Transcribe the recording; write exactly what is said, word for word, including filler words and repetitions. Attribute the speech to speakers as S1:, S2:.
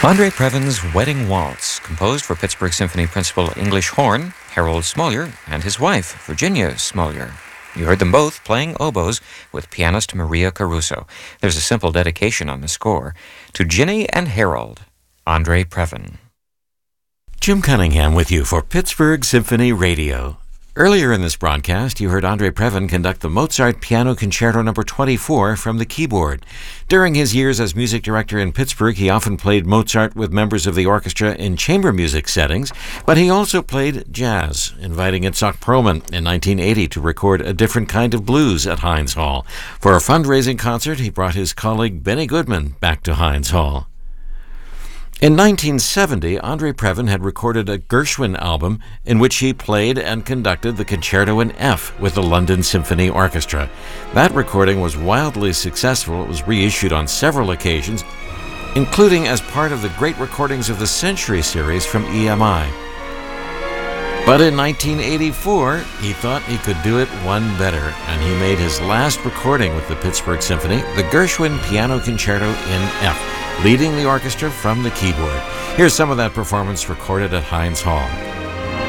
S1: Andre Previn's Wedding Waltz, composed for Pittsburgh Symphony Principal English horn Harold Smollier and his wife, Virginia Smollier. You heard them both playing oboes with pianist Maria Caruso. There's a simple dedication on the score to Ginny and Harold, Andre Previn. Jim Cunningham with you for Pittsburgh Symphony Radio. Earlier in this broadcast, you heard Andre Previn conduct the Mozart Piano Concerto number twenty-four from the keyboard. During his years as music director in Pittsburgh, he often played Mozart with members of the orchestra in chamber music settings, but he also played jazz, inviting Itzhak Perlman in nineteen eighty to record A Different Kind of Blues at Heinz Hall. For a fundraising concert, he brought his colleague Benny Goodman back to Heinz Hall. In nineteen seventy, Andre Previn had recorded a Gershwin album in which he played and conducted the Concerto in F with the London Symphony Orchestra. That recording was wildly successful. It was reissued on several occasions, including as part of the Great Recordings of the Century series from E M I. But in nineteen eighty-four, he thought he could do it one better, and he made his last recording with the Pittsburgh Symphony, the Gershwin Piano Concerto in F, leading the orchestra from the keyboard. Here's some of that performance recorded at Heinz Hall.